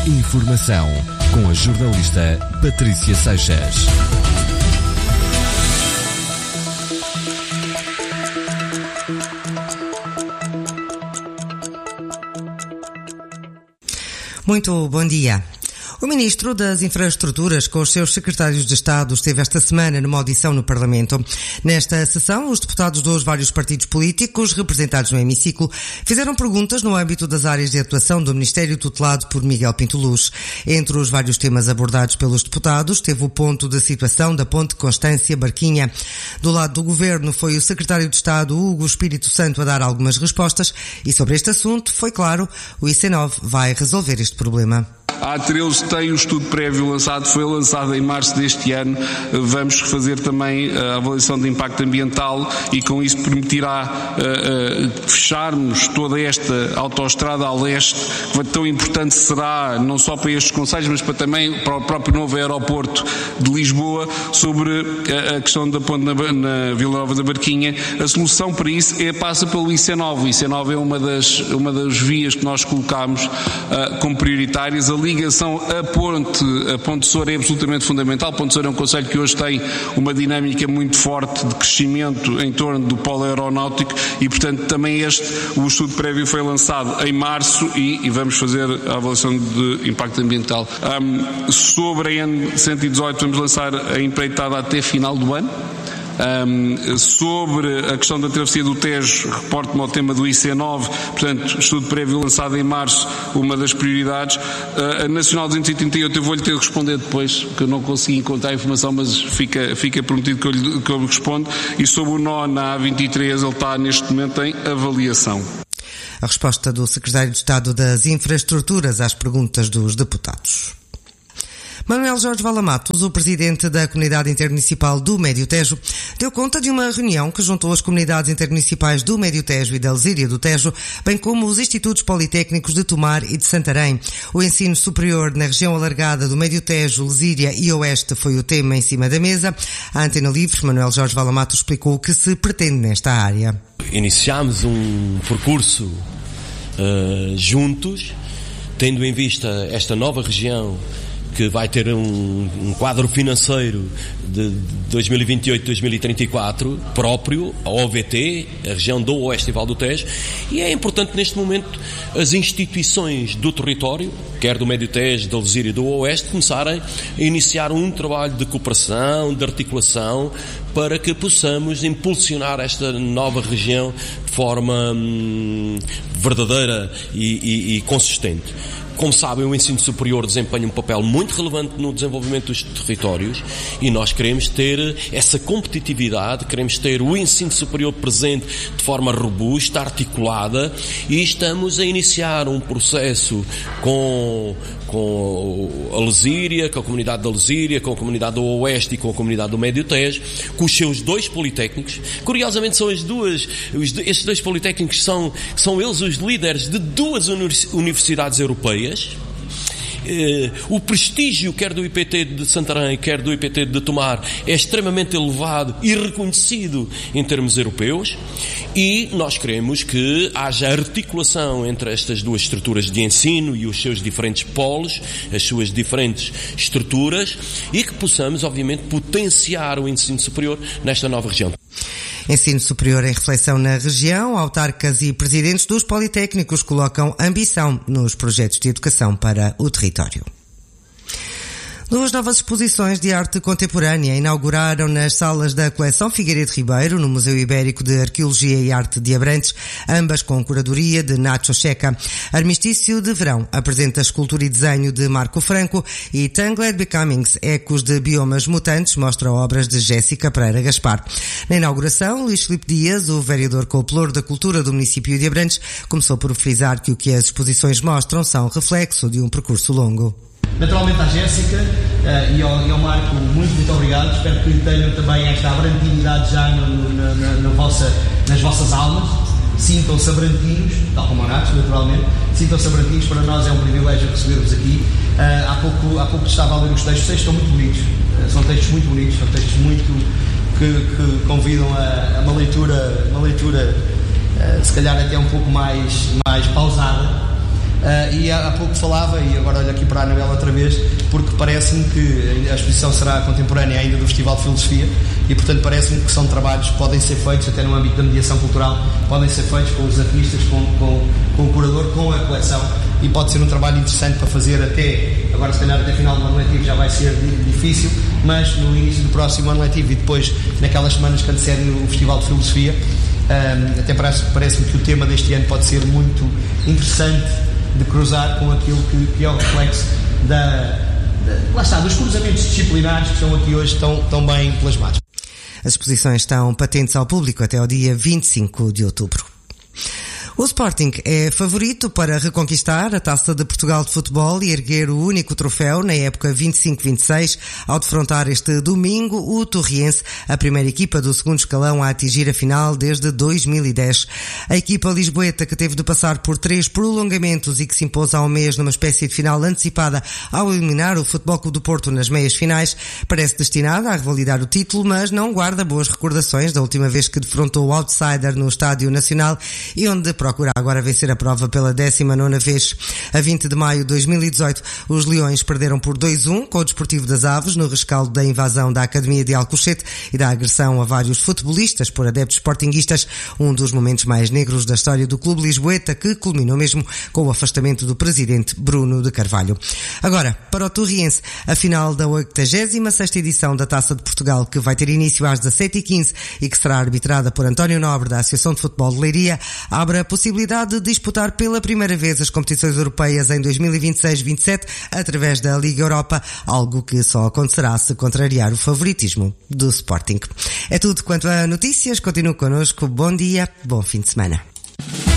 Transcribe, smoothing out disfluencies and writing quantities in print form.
Informação com a jornalista Patrícia Seixas. Muito bom dia. O Ministro das Infraestruturas, com os seus secretários de Estado, esteve esta semana numa audição no Parlamento. Nesta sessão, os deputados dos vários partidos políticos, representados no hemiciclo, fizeram perguntas no âmbito das áreas de atuação do Ministério tutelado por Miguel Pinto Luz. Entre os vários temas abordados pelos deputados, teve o ponto de situação da Ponte Constância-Barquinha. Do lado do Governo, foi o secretário de Estado, Hugo Espírito Santo, a dar algumas respostas. E sobre este assunto, foi claro, o IC9 vai resolver este problema. A A13 tem o estudo prévio lançado, foi lançado em março deste ano. Vamos fazer também a avaliação de impacto ambiental e com isso permitirá fecharmos toda esta autoestrada a leste, que tão importante será não só para estes concelhos, mas também para o próprio novo aeroporto de Lisboa, sobre a questão da ponte na Vila Nova da Barquinha. A solução para isso passa pelo IC9. O IC9 é uma das vias que nós colocámos como prioritárias. A ligação a Ponte Soura é absolutamente fundamental. Ponte Soura é um concelho que hoje tem uma dinâmica muito forte de crescimento em torno do polo aeronáutico e, portanto, também o estudo prévio foi lançado em março e vamos fazer a avaliação de impacto ambiental. Sobre a N118 vamos lançar a empreitada até final do ano. Sobre a questão da travessia do Tejo, reporto-me ao tema do IC9, portanto, estudo prévio lançado em março, uma das prioridades. A Nacional 238 eu vou-lhe ter de responder depois, porque eu não consegui encontrar a informação, mas fica prometido que eu lhe respondo. E sobre o nó na A23, ele está neste momento em avaliação. A resposta do secretário de Estado das Infraestruturas às perguntas dos deputados. Manuel Jorge Valamatos, o presidente da Comunidade Intermunicipal do Médio Tejo, deu conta de uma reunião que juntou as comunidades intermunicipais do Médio Tejo e da Lesíria do Tejo, bem como os institutos politécnicos de Tomar e de Santarém. O ensino superior na região alargada do Médio Tejo, Lesíria e Oeste foi o tema em cima da mesa. À Antena Livre, Manuel Jorge Valamatos explicou o que se pretende nesta área. Iniciámos um percurso juntos, tendo em vista esta nova região que vai ter um quadro financeiro de 2028-2034 próprio, a OVT, a região do Oeste e Val do Tejo, e é importante neste momento as instituições do território, quer do Médio Tejo, da Lesíria e do Oeste, começarem a iniciar um trabalho de cooperação, de articulação, para que possamos impulsionar esta nova região de forma verdadeira e consistente. Como sabem, o ensino superior desempenha um papel muito relevante no desenvolvimento dos territórios e nós queremos ter essa competitividade, queremos ter o ensino superior presente de forma robusta, articulada, e estamos a iniciar um processo com a Lesíria, com a comunidade da Lesíria, com a comunidade do Oeste e com a comunidade do Médio Tejo, com os seus dois politécnicos. Curiosamente são estes dois politécnicos são eles os líderes de duas universidades europeias. O prestígio quer do IPT de Santarém, quer do IPT de Tomar é extremamente elevado e reconhecido em termos europeus, e nós queremos que haja articulação entre estas duas estruturas de ensino e os seus diferentes polos, as suas diferentes estruturas, e que possamos, obviamente, potenciar o ensino superior nesta nova região. Ensino superior em reflexão na região, autarcas e presidentes dos politécnicos colocam ambição nos projetos de educação para o território. Duas novas exposições de arte contemporânea inauguraram nas salas da coleção Figueiredo Ribeiro, no Museu Ibérico de Arqueologia e Arte de Abrantes, ambas com curadoria de Nacho Checa. Armistício de Verão apresenta escultura e desenho de Marco Franco e Tangled Becomings, ecos de biomas mutantes, mostra obras de Jéssica Pereira Gaspar. Na inauguração, Luís Filipe Dias, o vereador com o pelouro da cultura do município de Abrantes, começou por frisar que o que as exposições mostram são reflexo de um percurso longo. Naturalmente à Jéssica e ao Marco, muito obrigado. Espero que tenham também esta abrantinidade já nas vossas almas. Sintam-se abrantinos, tal como a Nacho, naturalmente. Sintam-se abrantinos, para nós é um privilégio receber-vos aqui. Há pouco estava a ler os textos estão muito bonitos. São textos muito bonitos, são textos que convidam a uma leitura se calhar até um pouco mais pausada. E há pouco falava, e agora olho aqui para a Anabela outra vez, porque parece-me que a exposição será contemporânea ainda do Festival de Filosofia e, portanto, parece-me que são trabalhos que podem ser feitos até no âmbito da mediação cultural, podem ser feitos com os artistas, com o curador, com a coleção, e pode ser um trabalho interessante para fazer agora se calhar até final do ano letivo já vai ser difícil, mas no início do próximo ano letivo e depois naquelas semanas que antecedem o Festival de Filosofia, até parece-me que o tema deste ano pode ser muito interessante de cruzar com aquilo que é o reflexo lá está, dos cruzamentos disciplinares que estão aqui hoje tão bem plasmados. As exposições estão patentes ao público até ao dia 25 de outubro. O Sporting é favorito para reconquistar a Taça de Portugal de Futebol e erguer o único troféu na época 25-26 ao defrontar este domingo o Torriense, a primeira equipa do segundo escalão a atingir a final desde 2010. A equipa lisboeta, que teve de passar por 3 prolongamentos e que se impôs há um mês numa espécie de final antecipada ao eliminar o Futebol Clube do Porto nas meias finais, parece destinada a revalidar o título, mas não guarda boas recordações da última vez que defrontou o outsider no Estádio Nacional e onde procura agora vencer a prova pela 19ª vez. A 20 de maio de 2018, os Leões perderam por 2-1 com o Desportivo das Aves no rescaldo da invasão da Academia de Alcochete e da agressão a vários futebolistas por adeptos sportinguistas, um dos momentos mais negros da história do clube lisboeta, que culminou mesmo com o afastamento do presidente Bruno de Carvalho. Agora, para o Torriense, a final da 86ª edição da Taça de Portugal, que vai ter início às 17h15 e que será arbitrada por António Nobre da Associação de Futebol de Leiria, abre a possibilidade de disputar pela primeira vez as competições europeias em 2026-27 através da Liga Europa, algo que só acontecerá se contrariar o favoritismo do Sporting. É tudo quanto a notícias. Continue connosco. Bom dia, bom fim de semana.